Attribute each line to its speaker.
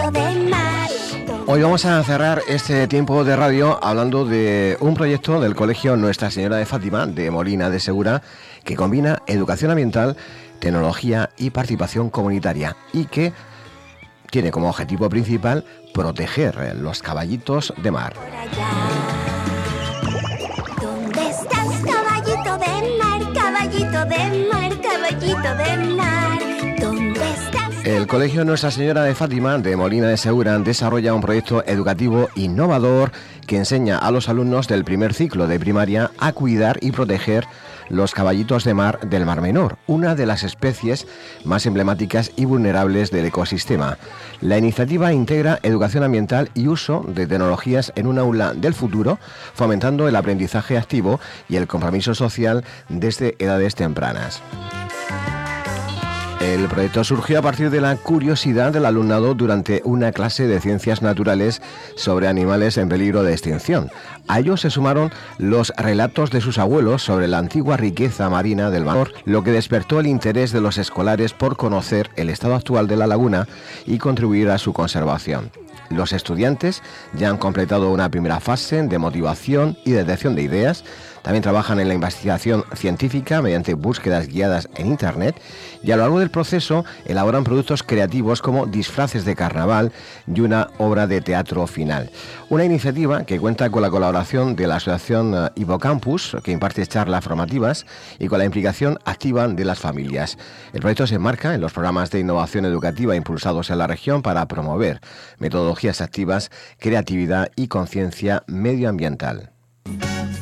Speaker 1: caballito de mar.
Speaker 2: Hoy vamos a cerrar este tiempo de radio hablando de un proyecto del Colegio Nuestra Señora de Fátima de Molina de Segura que combina educación ambiental, tecnología y participación comunitaria y que tiene como objetivo principal proteger los caballitos de mar.
Speaker 1: ¿Dónde estás, caballito de mar, caballito de mar, caballito de mar? ¿Dónde estás?
Speaker 2: El Colegio Nuestra Señora de Fátima de Molina de Segura desarrolla un proyecto educativo innovador que enseña a los alumnos del primer ciclo de primaria a cuidar y proteger los caballitos de mar del Mar Menor, una de las especies más emblemáticas y vulnerables del ecosistema. La iniciativa integra educación ambiental y uso de tecnologías en un aula del futuro, fomentando el aprendizaje activo y el compromiso social desde edades tempranas. El proyecto surgió a partir de la curiosidad del alumnado durante una clase de ciencias naturales sobre animales en peligro de extinción. A ellos se sumaron los relatos de sus abuelos sobre la antigua riqueza marina del mar, lo que despertó el interés de los escolares por conocer el estado actual de la laguna y contribuir a su conservación. Los estudiantes ya han completado una primera fase de motivación y detección de ideas. También trabajan en la investigación científica mediante búsquedas guiadas en Internet y a lo largo del proceso elaboran productos creativos como disfraces de carnaval y una obra de teatro final. Una iniciativa que cuenta con la colaboración de la asociación Hipocampus, que imparte charlas formativas, y con la implicación activa de las familias. El proyecto se enmarca en los programas de innovación educativa impulsados en la región para promover metodologías activas, creatividad y conciencia medioambiental.